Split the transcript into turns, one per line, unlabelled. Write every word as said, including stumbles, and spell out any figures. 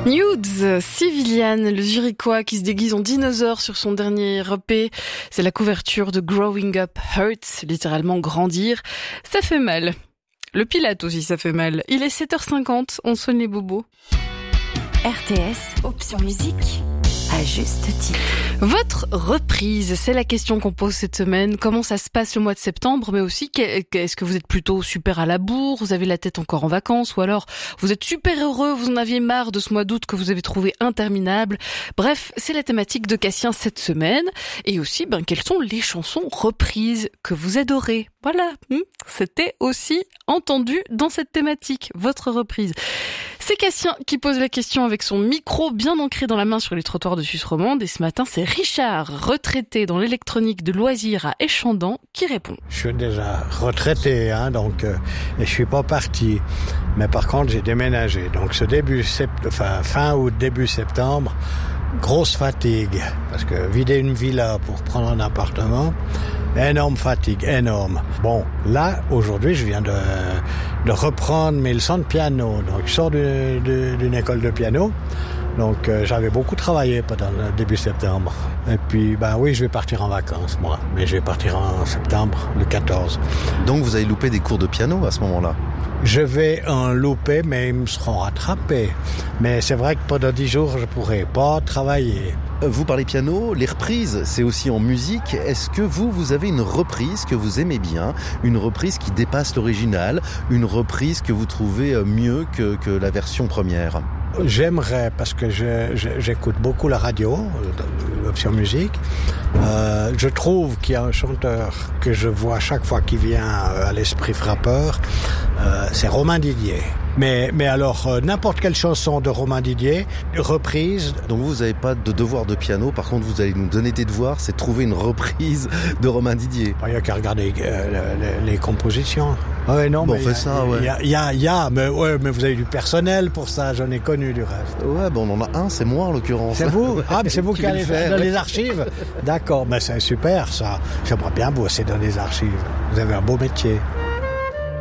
Nudes, Civilian, le Zurichois qui se déguise en dinosaure sur son dernier E P. C'est la couverture de Growing Up Hurts, littéralement grandir. Ça fait mal. Le Pilate aussi, ça fait mal. Il est sept heures cinquante, on soigne les bobos.
R T S, option musique, à juste titre.
Votre reprise, c'est la question qu'on pose cette semaine. Comment ça se passe le mois de septembre, mais aussi, est-ce que vous êtes plutôt super à la bourre, vous avez la tête encore en vacances, ou alors vous êtes super heureux, vous en aviez marre de ce mois d'août que vous avez trouvé interminable. Bref, c'est la thématique de Cassien cette semaine. Et aussi, ben, quelles sont les chansons reprises que vous adorez? Voilà, c'était aussi entendu dans cette thématique, votre reprise. C'est Cassien qui pose la question avec son micro bien ancré dans la main sur les trottoirs de Suisse romande. Et ce matin, c'est Richard, retraité dans l'électronique de loisirs à Échandon, qui répond.
Je suis déjà retraité, hein, donc euh, et je suis pas parti. Mais par contre, j'ai déménagé. Donc ce début sept... enfin, fin août, début septembre, grosse fatigue. Parce que vider une villa pour prendre un appartement, énorme fatigue, énorme. Bon, là, aujourd'hui, je viens de, de reprendre mes leçons de piano. Donc, je sors de, de, d'une école de piano. Donc, euh, j'avais beaucoup travaillé pendant le début septembre. Et puis, ben oui, je vais partir en vacances, moi. Mais je vais partir en septembre, le quatorze.
Donc, vous avez loupé des cours de piano à ce moment-là?
Je vais en louper, mais ils me seront rattrapés. Mais c'est vrai que pendant dix jours, je pourrai pas travailler.
Vous parlez piano, les reprises, c'est aussi en musique. Est-ce que vous, vous avez une reprise que vous aimez bien, une reprise qui dépasse l'original, une reprise que vous trouvez mieux que, que la version première?
J'aimerais, parce que je, je, j'écoute beaucoup la radio, l'option musique. Euh, je trouve qu'il y a un chanteur que je vois chaque fois qui vient à l'esprit frappeur, euh, c'est Romain Didier. Mais, mais alors, euh, n'importe quelle chanson de Romain Didier, reprise.
Donc vous n'avez pas de devoir de piano, par contre vous allez nous donner des devoirs, c'est trouver une reprise de Romain Didier.
Il n'y a qu'à regarder euh, les, les compositions. Ouais, non,
bon,
mais
on fait ça, ouais.
Il y a, il y a, il y a mais, ouais, mais vous avez du personnel pour ça, j'en ai connu du reste.
Ouais, ben on en a un, c'est moi en l'occurrence.
C'est vous? Ah, mais c'est vous
qui,
qui allez faire dans
ouais.
les archives? D'accord, mais c'est super ça. J'aimerais bien bosser dans les archives. Vous avez un beau métier.